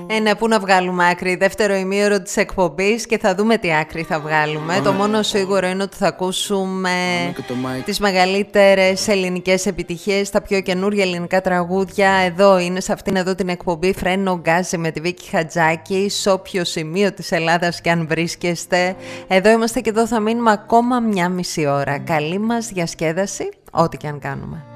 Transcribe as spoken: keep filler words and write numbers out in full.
Ε, ναι, πού να βγάλουμε άκρη. Δεύτερο ημίωρο της εκπομπής και θα δούμε τι άκρη θα βγάλουμε. Oh, το μόνο σίγουρο είναι ότι θα ακούσουμε oh, τις μεγαλύτερες ελληνικές επιτυχίες, τα πιο καινούργια ελληνικά τραγούδια. Εδώ είναι, σε αυτήν εδώ την εκπομπή Φρένο Γκάζι με τη Βίκη Χατζάκη. Σε όποιο σημείο της Ελλάδας και αν βρίσκεστε, εδώ είμαστε και εδώ θα μείνουμε ακόμα μια μισή ώρα. Καλή μας διασκέδαση, ό,τι και αν κάνουμε.